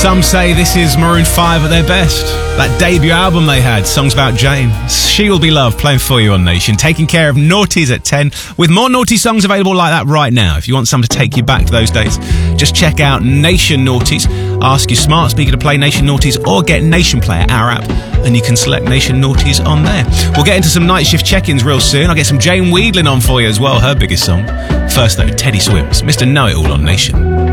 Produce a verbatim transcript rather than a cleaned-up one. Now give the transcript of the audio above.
Some say this is Maroon five at their best. That debut album they had, songs about Jane. She Will Be Loved, playing for you on Nation. Taking care of Naughties at ten, with more naughty songs available like that right now. If you want some to take you back to those days, just check out Nation Naughties. Ask your smart speaker to play Nation Naughties, or get Nation Player, our app, and you can select Nation Naughties on there. We'll get into some night shift check-ins real soon. I'll get some Jane Weedlin on for you as well, her biggest song. First though, Teddy Swims, Mister Know-It-All on Nation.